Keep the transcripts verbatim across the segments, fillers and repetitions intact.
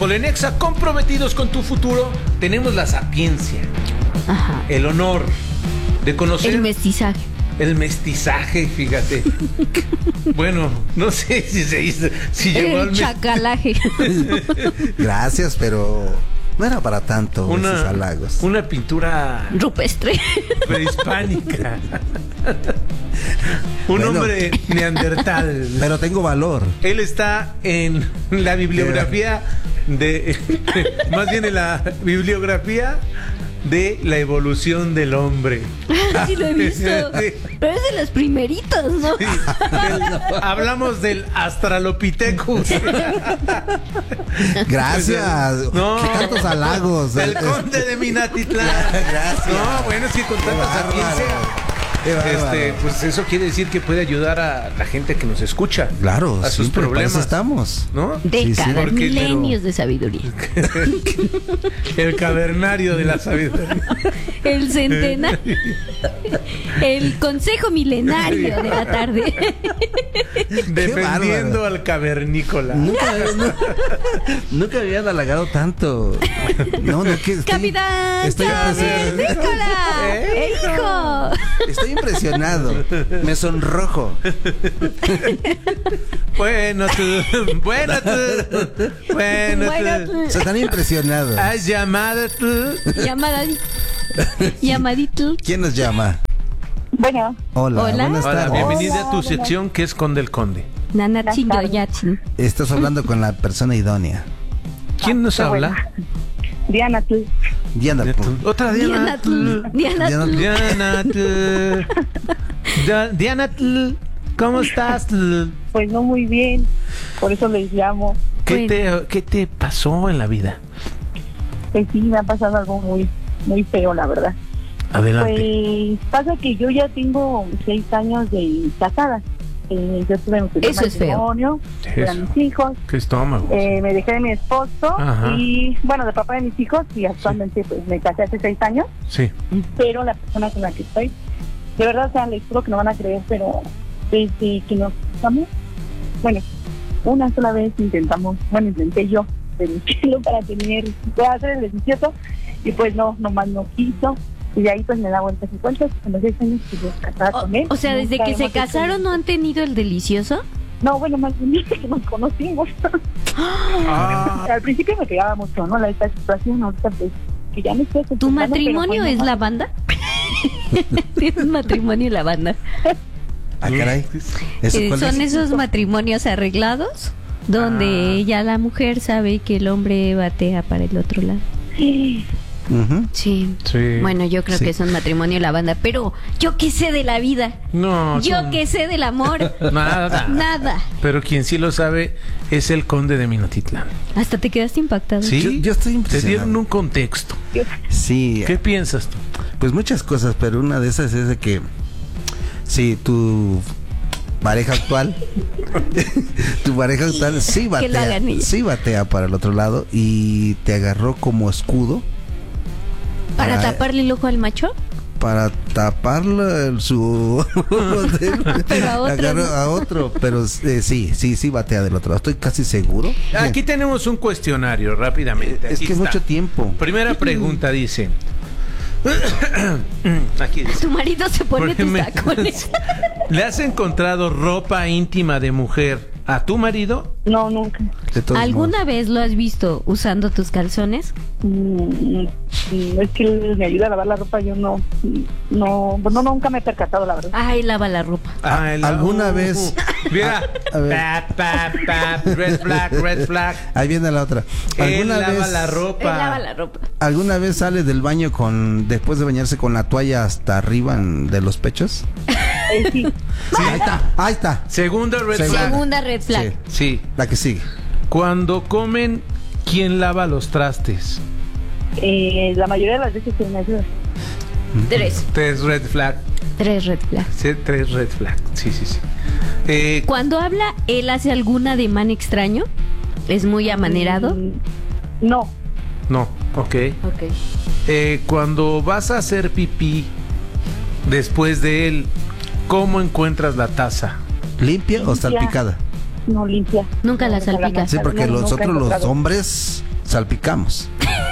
Polenexa, comprometidos con tu futuro, tenemos la sapiencia, Ajá. el honor de conocer El mestizaje. el mestizaje, fíjate. Bueno, no sé si se hizo, si llegó al El mes- chacalaje. Gracias, pero no era para tanto esos una, halagos. una pintura Rupestre. prehispánica. Un Bueno. hombre neandertal. Pero tengo valor. Él está en la bibliografía de, más bien en la bibliografía de la evolución del hombre. Sí lo he visto. Sí. Pero es de las primeritas, ¿no? Sí, del- hablamos del Australopithecus. Gracias. No. ¿Qué tantos halagos? El conde de Minatitlán. Gracias. No, bueno, es que con tanta bárbaro. sapiencia, Qué bárbaro. este, pues eso quiere decir que puede ayudar a la gente que nos escucha. Claro, a sus siempre para problemas. eso estamos. ¿No? Décadas, sí, porque- milenios de sabiduría. El cavernario de la sabiduría. El centenario. El consejo milenario de la tarde. Defendiendo bárbaro. al cavernícola. Nunca, no- nunca me habían halagado tanto. No, no, que estoy, Capitán estoy impresionado. Cavernícola. ¿Eh? ¡Hijo! Estoy impresionado. Me sonrojo. Bueno, tú. Bueno, tú. Bueno, Bueno, tú. tú. Estoy tan impresionado. Has llamado tú. Llamada. Llamadito. ¿Quién nos llama? Bueno, Hola, Hola. buenas Hola, tardes. bienvenida a tu Hola, sección que es con del Conde. Nanatsin Buenas tardes. Yoyatsin. Estás hablando con la persona idónea. ¿Quién nos qué habla? bueno. Diana, tú. Diana. Otra Diana. Diana Tl. Diana Diana Tl. Diana. Tl. Da- Diana, Tl. ¿Cómo estás? Tl? Pues no muy bien, por eso les llamo. ¿Qué te, ¿Qué te pasó en la vida? Pues sí, me ha pasado algo muy, muy feo, la verdad. Adelante. Pues pasa que yo ya tengo seis años de casada. Eh, yo tuve mi primer Eso es feo. matrimonio, tuve a Eso. mis hijos, ¿Qué estómago? eh, me dejé de mi esposo Ajá. y, bueno, de papá de mis hijos, y actualmente pues me casé hace seis años, Sí. pero la persona con la que estoy, de verdad, o sea, les juro que no van a creer, pero desde que nos casamos, bueno, una sola vez intentamos, bueno, intenté yo denunciarlo para tener, para hacer el delicioso, y pues no, nomás no quiso, y de ahí pues me da vueltas y vueltas, en los seis años que yo casada O, con él. o sea, desde nunca que se hemos hecho casaron el- no han tenido el delicioso. No, bueno, más bien desde que nos conocimos. Ah, Al principio me pegaba mucho, ¿no? La esta situación, ahorita pues, que ya me estoy ¿Tu acostumbrando, matrimonio pero, es bueno, la banda? ¿Tienes matrimonio en la banda? Ah, caray. ¿Eso Eh, cuál ¿Son es? esos matrimonios arreglados? Donde Ah. ya la mujer sabe que el hombre batea para el otro lado. Ujú. Sí. sí. Bueno, yo creo Sí. que es un matrimonio en la banda, pero yo qué sé de la vida, No, yo son- qué sé del amor, Nada. nada. Pero quien sí lo sabe es el conde de Minatitlán. Hasta te quedaste impactado. Sí. Yo, yo estoy Te impresionado. dieron un contexto. Sí, ¿Qué piensas tú? pues muchas cosas, pero una de esas es de que si tu pareja actual, tu pareja actual sí Que lo hagan batea, ellos. sí batea para el otro lado y te agarró como escudo ¿Para Para- taparle el ojo al macho? para taparle el- su Pero a otro agarró no. a otro, pero eh, sí, sí, sí batea del otro lado. Estoy casi seguro. Aquí tenemos un cuestionario rápidamente. es Aquí que es está. mucho tiempo. Primera pregunta dice. Aquí dice. Tu marido se pone tus Me- tacones. ¿Le has encontrado ropa íntima de mujer a tu marido? No, nunca. De todos ¿Alguna modos. vez lo has visto usando tus calzones? Mm, mm, es que él me ayuda a lavar la ropa, yo no, no, no, nunca me he percatado, la verdad. Ay, lava la ropa. Ah, el- ¿Alguna vez? Mira. A ver. Pa, pa, pa, red flag, red flag. Ahí viene la otra. Él ¿Alguna lava vez la Él ropa. lava la ropa. ¿Alguna vez sale del baño con después de bañarse con la toalla hasta arriba en- de los pechos? Eh, sí, Ahí está, ahí está. Segunda red Segunda. flag. Segunda red flag. Sí, Sí. la que sigue. Cuando comen, ¿quién lava los trastes? eh, la mayoría de las veces que me ayuda. Tres. Tres red flag. Tres red flags. Sí, tres red flag. Sí, sí, sí. Eh, Cuando habla, ¿él hace algún ademán extraño? ¿Es muy amanerado? Mm, no, no, ok. Ok. Eh, cuando vas a hacer pipí después de él, ¿cómo encuentras la taza? ¿Limpia o Limpia. salpicada? no limpia. Nunca la No, salpicas. Sí, porque no, nosotros nunca he los encontrado. hombres salpicamos.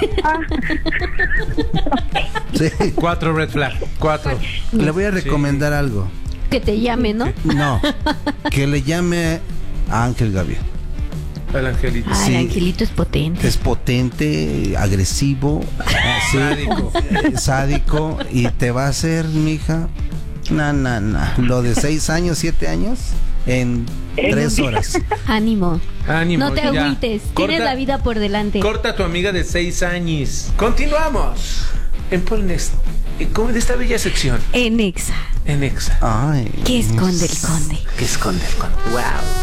Sí. Cuatro red flag. Cuatro. Le voy a recomendar algo. Que te llame, ¿no? No, que le llame a Ángel Gabriel. El angelito. Ah, Sí. el angelito es potente. Es potente, agresivo, sí, Sádico. eh, sádico, y te va a hacer, mija, na, na, na, lo de seis años, siete años, en tres horas. Ánimo. Ánimo. No te ya. agüites. Corta- Tienes la vida por delante. Corta a tu amiga de seis años. Continuamos. En Polnext. En esta bella sección. En Exa. En Exa. Ay. ¿Qué esconde el conde? ¿Qué esconde el conde? Wow.